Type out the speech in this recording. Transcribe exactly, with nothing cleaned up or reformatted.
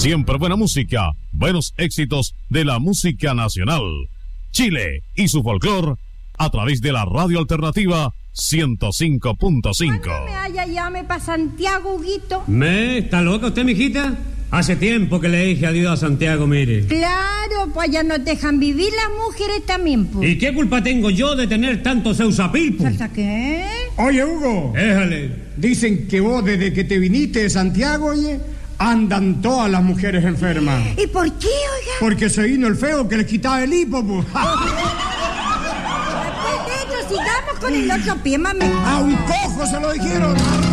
Siempre buena música, buenos éxitos de la música nacional. Chile y su folclor a través de la radio alternativa ciento cinco punto cinco. ¿Cuándo me haya llame para Santiago, Huguito? ¿Me? ¿Está loca usted, mijita? Hace tiempo que le dije adiós a Santiago, mire. Claro, pues allá no dejan vivir las mujeres también, pues. ¿Y qué culpa tengo yo de tener tanto seusapilpo? ¿Salsa qué? Oye, Hugo. Déjale. Dicen que vos desde que te viniste de Santiago, oye, andan todas las mujeres enfermas. ¿Y por qué, oiga? Porque se vino el feo que les quitaba el hipo, pues. Después de eso, sigamos con el otro pie, mami. A un cojo se lo dijeron.